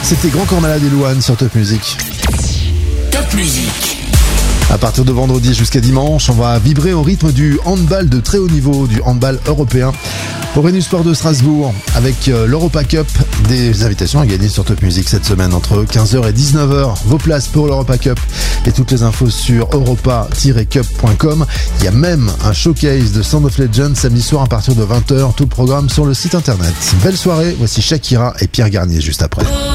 C'était Grand Corps Malade et Louane sur Top Music. Top Music. À partir de vendredi jusqu'à dimanche, on va vibrer au rythme du handball de très haut niveau, du handball européen. Au Rhenus Sport de Strasbourg, avec l'Europa Cup, des invitations à gagner sur Top Music cette semaine entre 15h et 19h. Vos places pour l'Europa Cup et toutes les infos sur europa-cup.com. Il y a même un showcase de Sound of Legends samedi soir à partir de 20h. Tout le programme sur le site internet. Belle soirée, voici Shakira et Pierre Garnier juste après.